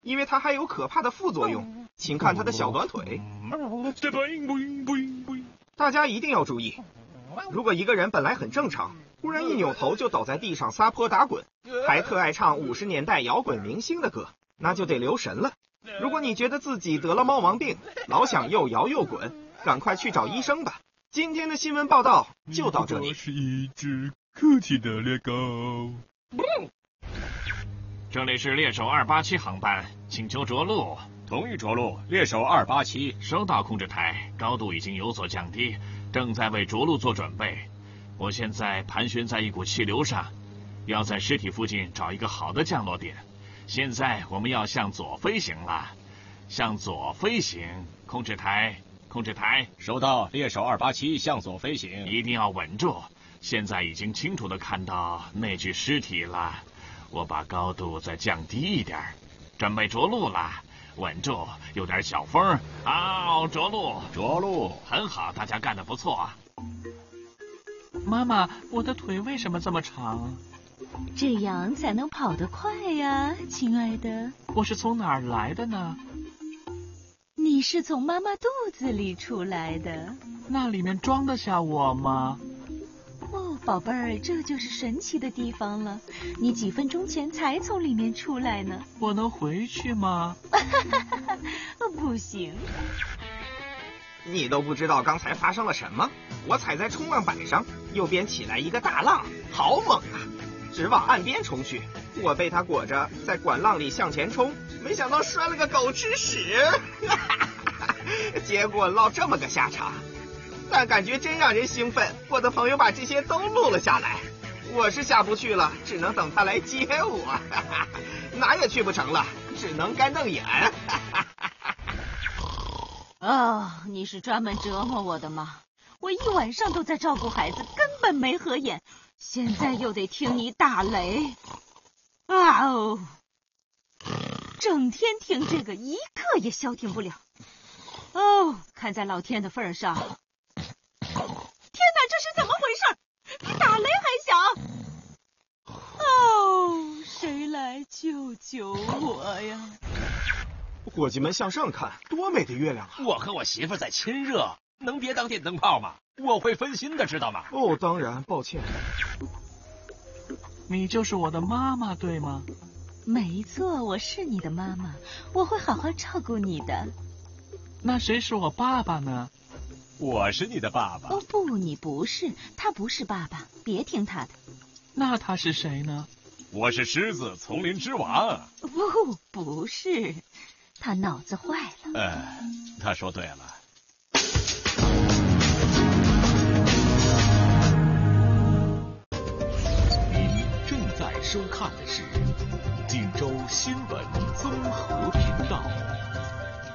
因为它还有可怕的副作用。请看它的小短腿。大家一定要注意，如果一个人本来很正常，忽然一扭头就倒在地上撒泼打滚，还特爱唱50年代摇滚明星的歌，那就得留神了。如果你觉得自己得了猫王病，老想又摇又滚，赶快去找医生吧。今天的新闻报道就到这里。 我是一只客气的猎狗。 这里是猎手287航班，请求着陆。 同意着陆，猎手287。 收到，控制台，高度已经有所降低，正在为着陆做准备。我现在盘旋在一股气流上，要在尸体附近找一个好的降落点。现在我们要向左飞行了，向左飞行。控制台，控制台， 收到，猎手287，向左飞行， 一定要稳住。现在已经清楚地看到那具尸体了，我把高度再降低一点，准备着陆了。稳住，有点小风。好，着陆， 着陆， 很好，大家干得不错。 妈妈，我的腿为什么这么长？ 这样才能跑得快呀，亲爱的。 我是从哪儿来的呢？ 你是从妈妈肚子里出来的。 那里面装得下我吗？ 哦，宝贝儿，这就是神奇的地方了。你几分钟前才从里面出来呢。 我能回去吗？ 不行。 你都不知道刚才发生了什么。我踩在冲浪板上，右边起来一个大浪，好猛啊，直往岸边冲去。我被它裹着，在管浪里向前冲，没想到摔了个狗吃屎，结果落这么个下场。但感觉真让人兴奋，我的朋友把这些都录了下来。我是下不去了，只能等他来接我，哪也去不成了，只能干瞪眼。 哦，你是专门折磨我的吗？我一晚上都在照顾孩子，根本没合眼，现在又得听你打雷。啊哦，整天听这个，一刻也消停不了。哦，看在老天的份上。天哪，这是怎么回事？比打雷还响！哦，谁来救救我呀？ 伙计们向上看，多美的月亮啊！ 我和我媳妇在亲热，能别当电灯泡吗？我会分心的，知道吗？ 哦，当然，抱歉。 你就是我的妈妈，对吗？ 没错，我是你的妈妈，我会好好照顾你的。 那谁是我爸爸呢？ 我是你的爸爸。 哦不，你不是，他不是爸爸，别听他的。 那他是谁呢？ 我是狮子，丛林之王。 不是，他脑子坏了。 他说对了。 您正在收看的是锦州新闻综合频道。